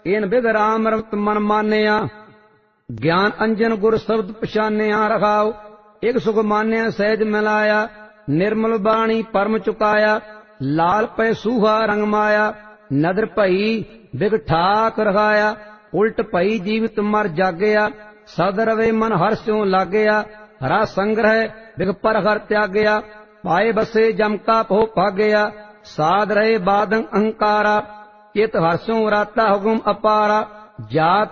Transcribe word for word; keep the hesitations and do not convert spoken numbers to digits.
ਏਨ ਬਿਗ ਰਾਮ ਰਮਤ ਮਨ ਮਾਨਿਆ। ਗਿਆਨ ਅੰਜਨ ਗੁਰ ਸ਼ਬਦ ਪਛਾਨਿਆ ਰਖਾਉ। ਇਕ ਸੁਖ ਮਾਨਿਆ ਸਹਿਜ ਮਿਲਾਇਆ। ਨਿਰਮਲ ਬਾਣੀ ਪਰਮ ਚੁਕਾਇਆ। ਲਾਲ ਪੈ ਸੂਹਾ ਰੰਗ ਮਾਇਆ। ਨਦਰ ਭਈ ਬਿਗ ਠਾਕ ਰਖਾਇਆ। ਉਲਟ ਭਈ ਜੀਵਤ ਮਰ ਜਾਗਿਆ। ਸਦ ਰਵੇ ਮਨ ਹਰ ਸਿਉ ਲਾਗਿਆ। ਹਰਾ ਸੰਗ੍ਰਹਿ ਬਿਗ ਪਰ ਹਰ ਤਿਆਗਿਆ। ਪਾਏ ਬਸੇ ਜਮ ਕਾ ਭੋ ਭਾਗਿਆ। ਸਾਧ ਰਹੇ ਬਾਦੰ ਅਹੰਕਾਰਾ। ਚਿਤ ਹਰ ਸਿਉ ਰਾਤਾ ਹੁਕਮ ਅਪਾਰਾ। ਜਾਤ